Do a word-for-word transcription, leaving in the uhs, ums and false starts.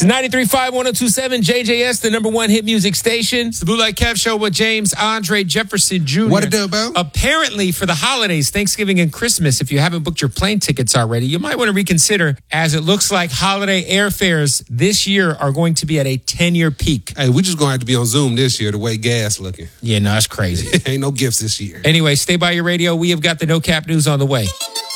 It's ninety-three point five, one oh two point seven, J J S, the number one hit music station. It's the Blue Light Kev Show with James Andre Jefferson Junior What it do, Bo? Apparently, for the holidays, Thanksgiving and Christmas, if you haven't booked your plane tickets already, you might want to reconsider, as it looks like holiday airfares this year are going to be at a ten-year peak. Hey, we just going to have to be on Zoom this year, the way gas looking. Yeah, no, that's crazy. Ain't no gifts this year. Anyway, stay by your radio. We have got the No Cap News on the way.